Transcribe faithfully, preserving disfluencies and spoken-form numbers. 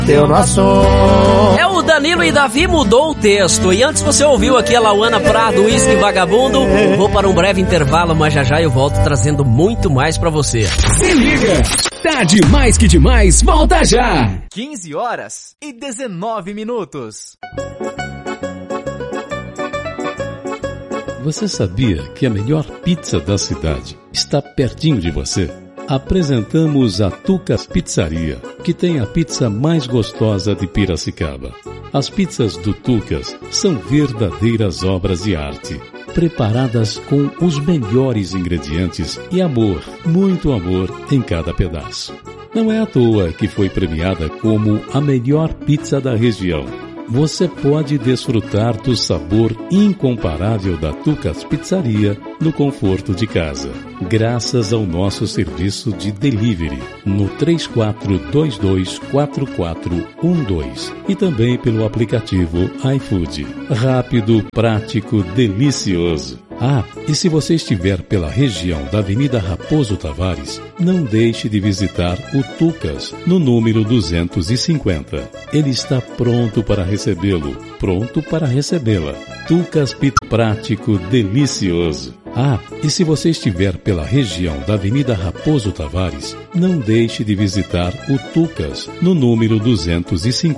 Teu nosso. É o Danilo e Davi mudou o texto. E antes você ouviu aqui a Lauana Prado, Uísque Vagabundo. Vou para um breve intervalo, mas já já eu volto trazendo muito mais pra você. Se liga! Tá demais que demais, volta já! quinze horas e dezenove minutos. Você sabia que a melhor pizza da cidade está pertinho de você? Apresentamos a Tucas Pizzaria, que tem a pizza mais gostosa de Piracicaba. As pizzas do Tucas são verdadeiras obras de arte, preparadas com os melhores ingredientes e amor, muito amor em cada pedaço. Não é à toa que foi premiada como a melhor pizza da região. Você pode desfrutar do sabor incomparável da Tucas Pizzaria no conforto de casa, graças ao nosso serviço de delivery no três quatro dois dois quatro quatro um dois e também pelo aplicativo iFood. Rápido, prático, delicioso. Ah, e se você estiver pela região da Avenida Raposo Tavares, não deixe de visitar o Tucas, no número duzentos e cinquenta. Ele está pronto para recebê-lo, pronto para recebê-la. Tucas Pit prático, delicioso. Ah, e se você estiver pela região da Avenida Raposo Tavares, não deixe de visitar o Tucas, no número duzentos e cinquenta.